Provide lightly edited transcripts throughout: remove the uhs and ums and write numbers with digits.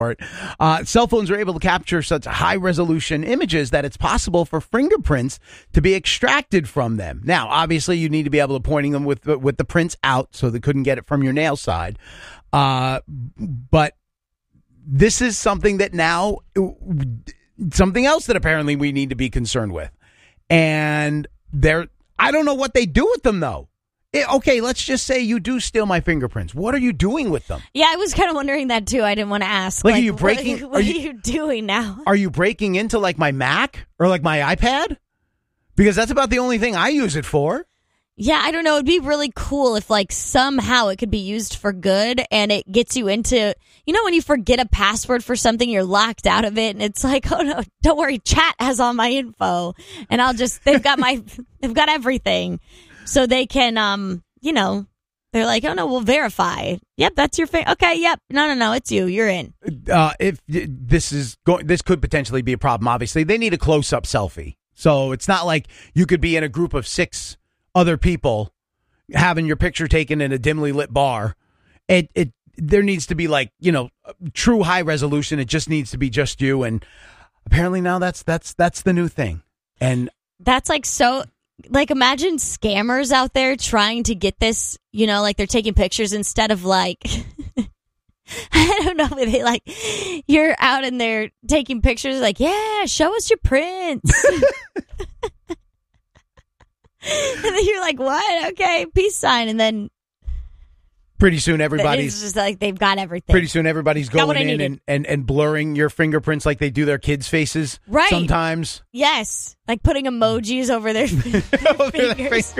Cell phones are able to capture such high-resolution images that it's possible for fingerprints to be extracted from them. Now, obviously, you need to be able to pointing them with the prints out so they couldn't get it from your nail side. But this is something that now, something else that apparently we need to be concerned with. And I don't know what they do with them, though. Okay, let's just say you do steal my fingerprints. What are you doing with them? Yeah, I was kind of wondering that, too. I didn't want to ask. Like, are you breaking? What are you doing now? Are you breaking into, like, my Mac or, like, my iPad? Because that's about the only thing I use it for. Yeah, I don't know. It'd be really cool if, like, somehow it could be used for good and it gets you into, you know, when you forget a password for something, you're locked out of it and it's like, oh no, don't worry, chat has all my info and they've got everything. So they can, you know, they're like, oh no, we'll verify. Yep, that's your thing. Okay, yep. No, it's you. You're in. If this could potentially be a problem, obviously. They need a close-up selfie. So it's not like you could be in a group of 6 other people having your picture taken in a dimly lit bar. There needs to be, like, you know, true high resolution. It just needs to be just you. And apparently now that's the new thing. And that's like so. Like, imagine scammers out there trying to get this, you know, like they're taking pictures instead of like, I don't know, maybe like you're out and they're taking pictures like, yeah, show us your prints. And then you're like, what? Okay, peace sign. And then pretty soon everybody's it's just like they've got everything. Pretty soon everybody's going in and blurring your fingerprints like they do their kids' faces. Right. Sometimes. Yes. Like putting emojis over their fingers.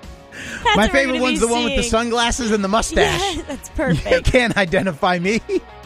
My favorite one's the one with the sunglasses and the mustache. Yeah, that's perfect. You can't identify me.